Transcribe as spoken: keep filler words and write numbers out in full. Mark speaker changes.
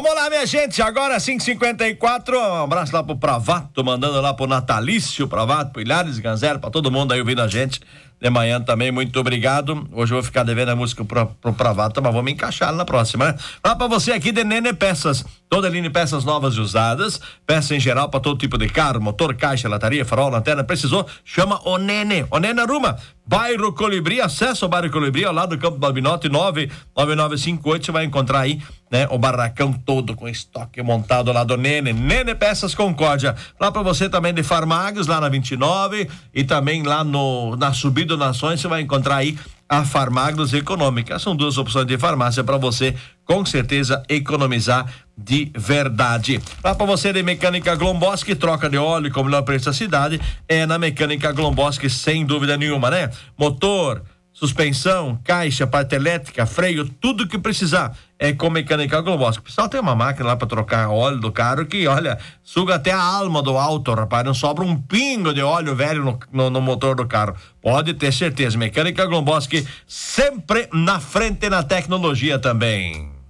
Speaker 1: Vamos lá, minha gente, agora cinco e cinquenta e quatro, um abraço lá pro Pravato, mandando lá pro Natalício Pravato, pro Hilário Ganzero, pra todo mundo aí ouvindo a gente de manhã também, muito obrigado. Hoje eu vou ficar devendo a música pro, pro Pravato, mas vamos encaixar na próxima, né? Lá pra você aqui de Nene Peças, toda linha de peças novas e usadas, peça em geral pra todo tipo de carro, motor, caixa, lataria, farol, lanterna, precisou, chama o Nene, o Nene Aruma, bairro Colibri, acesso ao bairro Colibri, ao lado do Campo do Albinote, nove nove nove cinco oito, você vai encontrar aí, né, o barracão todo com estoque montado lá do Nene, Nene Peças Concórdia, lá pra você também de Farmagos, lá na vinte e nove, e também lá no, na Subida Nações, você vai encontrar aí a Farmagros Econômica. São duas opções de farmácia para você, com certeza, economizar de verdade. Lá para você de Mecânica Glomboski, troca de óleo com o melhor preço da cidade, é na Mecânica Glomboski, sem dúvida nenhuma, né? Motor, suspensão, caixa, parte elétrica, freio, tudo que precisar é com Mecânica Glomboski. O pessoal tem uma máquina lá para trocar óleo do carro que, olha, suga até a alma do auto, rapaz, não sobra um pingo de óleo velho no, no, no motor do carro. Pode ter certeza, Mecânica Glomboski sempre na frente na tecnologia também.